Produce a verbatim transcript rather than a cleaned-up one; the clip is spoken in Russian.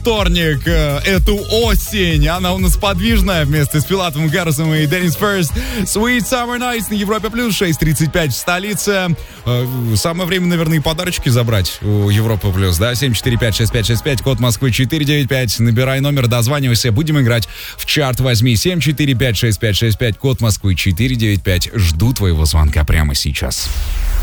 вторник, эту осень. Она у нас подвижная вместе с Филатовым Гаррисом и Деннис Ферст. Sweet Summer Nights на Европе Плюс, шесть тридцать пять в столице. Самое время, наверное, и подарочки забрать у Европы Плюс, да? семь четыре пять шесть пять шесть пять, код Москвы четыре девять пять. Набирай номер, дозванивайся, будем играть в чарт. Возьми семь четыре пять шесть пять шесть пять, код Москвы четыре девять пять. Жду твоего звонка прямо сейчас.